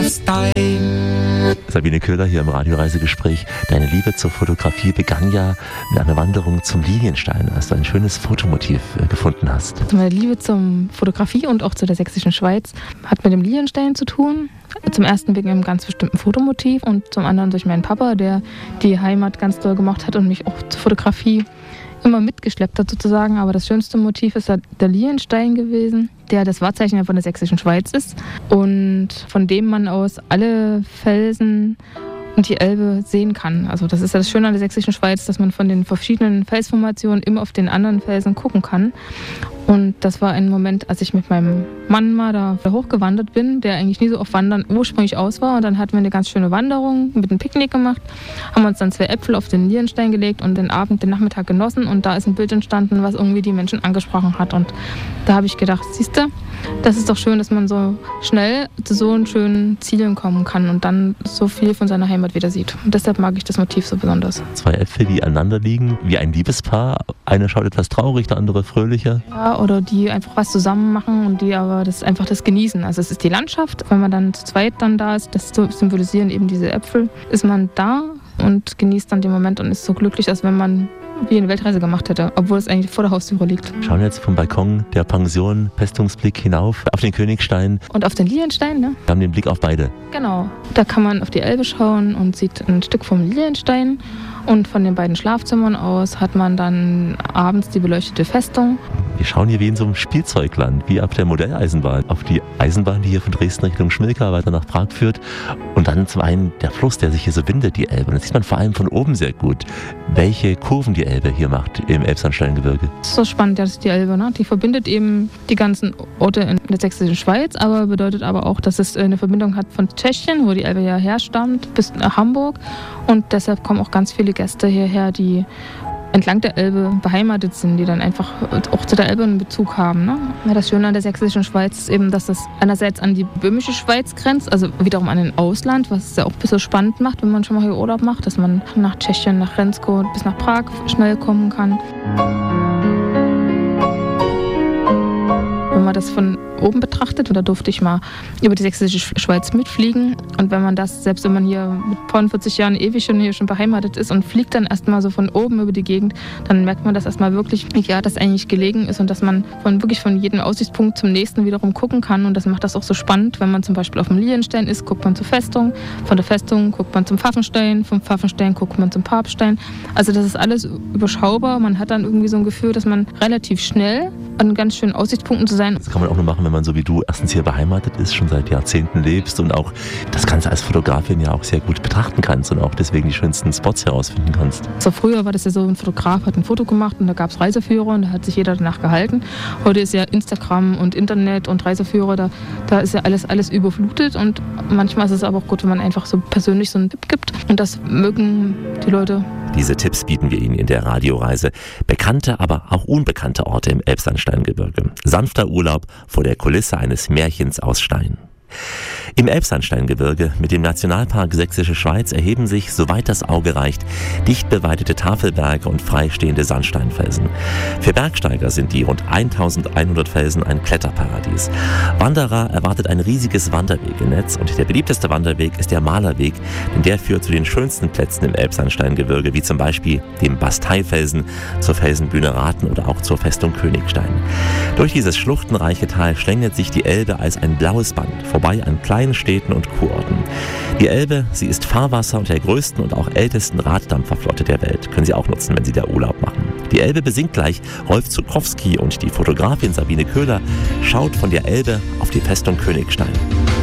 Stein. Sabine Köhler hier im Radioreisegespräch. Deine Liebe zur Fotografie begann ja mit einer Wanderung zum Lilienstein, als du ein schönes Fotomotiv gefunden hast. Meine Liebe zur Fotografie und auch zu der sächsischen Schweiz hat mit dem Lilienstein zu tun. Zum ersten wegen einem ganz bestimmten Fotomotiv und zum anderen durch meinen Papa, der die Heimat ganz doll gemacht hat und mich auch zur Fotografie immer mitgeschleppt hat sozusagen. Aber das schönste Motiv ist der Lilienstein gewesen, der das Wahrzeichen von der sächsischen Schweiz ist und von dem man aus alle Felsen und die Elbe sehen kann. Also das ist ja das Schöne an der sächsischen Schweiz, dass man von den verschiedenen Felsformationen immer auf den anderen Felsen gucken kann. Und das war ein Moment, als ich mit meinem Mann mal da hochgewandert bin, der eigentlich nie so auf Wandern ursprünglich aus war. Und dann hatten wir eine ganz schöne Wanderung mit einem Picknick gemacht, haben uns dann 2 Äpfel auf den Lilienstein gelegt und den Nachmittag genossen. Und da ist ein Bild entstanden, was irgendwie die Menschen angesprochen hat. Und da habe ich gedacht, siehste, das ist doch schön, dass man so schnell zu so einen schönen Zielen kommen kann und dann so viel von seiner Heimat wieder sieht. Und deshalb mag ich das Motiv so besonders. 2 Äpfel, die aneinander liegen, wie ein Liebespaar. Einer schaut etwas traurig, der andere fröhlicher. Ja, oder die einfach was zusammen machen und die aber das einfach das genießen. Also es ist die Landschaft, wenn man dann zu zweit dann da ist, das symbolisieren eben diese Äpfel, ist man da und genießt dann den Moment und ist so glücklich, als wenn man wie eine Weltreise gemacht hätte, obwohl es eigentlich vor der Haustüre liegt. Wir schauen jetzt vom Balkon der Pension, Festungsblick hinauf auf den Königstein. Und auf den Lilienstein, ne? Wir haben den Blick auf beide. Genau. Da kann man auf die Elbe schauen und sieht ein Stück vom Lilienstein. Und von den beiden Schlafzimmern aus hat man dann abends die beleuchtete Festung. Wir schauen hier wie in so einem Spielzeugland, wie auf der Modelleisenbahn. Auf die Eisenbahn, die hier von Dresden Richtung Schmilka weiter nach Prag führt. Und dann zum einen der Fluss, der sich hier so windet, die Elbe. Und das sieht man vor allem von oben sehr gut, welche Kurven die Elbe hier macht im Elbsandsteingebirge. Das ist so spannend, ja, das ist die Elbe, ne? Die verbindet eben die ganzen Orte in der sächsischen Schweiz, aber bedeutet aber auch, dass es eine Verbindung hat von Tschechien, wo die Elbe ja herstammt, bis nach Hamburg. Und deshalb kommen auch ganz viele Gäste hierher, die entlang der Elbe beheimatet sind, die dann einfach auch zu der Elbe einen Bezug haben. Ne? Ja, das Schöne an der sächsischen Schweiz ist eben, dass das einerseits an die böhmische Schweiz grenzt, also wiederum an den Ausland, was es ja auch ein bisschen spannend macht, wenn man schon mal hier Urlaub macht, dass man nach Tschechien, nach Rensko bis nach Prag schnell kommen kann. Wenn man das von oben betrachtet, und da durfte ich mal über die sächsische Schweiz mitfliegen, und wenn man das, selbst wenn man hier mit 40 Jahren ewig hier schon beheimatet ist und fliegt dann erstmal so von oben über die Gegend, dann merkt man das erstmal wirklich, ja, dass eigentlich gelegen ist und dass man wirklich von jedem Aussichtspunkt zum nächsten wiederum gucken kann, und das macht das auch so spannend. Wenn man zum Beispiel auf dem Lilienstein ist, guckt man zur Festung, von der Festung guckt man zum Pfaffenstein, vom Pfaffenstein guckt man zum Papstein. Also das ist alles überschaubar, man hat dann irgendwie so ein Gefühl, dass man relativ schnell an ganz schönen Aussichtspunkten zu sein. Das kann man auch nur machen, wenn man so wie du erstens hier beheimatet ist, schon seit Jahrzehnten lebst und auch das Ganze als Fotografin ja auch sehr gut betrachten kannst und auch deswegen die schönsten Spots herausfinden kannst. So früher war das ja so, ein Fotograf hat ein Foto gemacht und da gab es Reiseführer und da hat sich jeder danach gehalten. Heute ist ja Instagram und Internet und Reiseführer, da ist ja alles überflutet, und manchmal ist es aber auch gut, wenn man einfach so persönlich so einen Tipp gibt, und das mögen die Leute. Diese Tipps bieten wir Ihnen in der Radioreise. Bekannte, aber auch unbekannte Orte im Elbsandsteingebirge. Sanfter Urlaub vor der Kulisse eines Märchens aus Stein. Im Elbsandsteingebirge mit dem Nationalpark Sächsische Schweiz erheben sich, soweit das Auge reicht, dicht beweidete Tafelberge und freistehende Sandsteinfelsen. Für Bergsteiger sind die rund 1100 Felsen ein Kletterparadies. Wanderer erwartet ein riesiges Wanderwegenetz, und der beliebteste Wanderweg ist der Malerweg, denn der führt zu den schönsten Plätzen im Elbsandsteingebirge, wie zum Beispiel dem Basteifelsen, zur Felsenbühne Raten oder auch zur Festung Königstein. Durch dieses schluchtenreiche Tal schlängelt sich die Elbe als ein blaues Band vorbei an kleinen Städten und Kurorten. Die Elbe, sie ist Fahrwasser und der größten und auch ältesten Raddampferflotte der Welt. Können Sie auch nutzen, wenn Sie da Urlaub machen. Die Elbe besingt gleich Rolf Zuckowski, und die Fotografin Sabine Köhler schaut von der Elbe auf die Festung Königstein.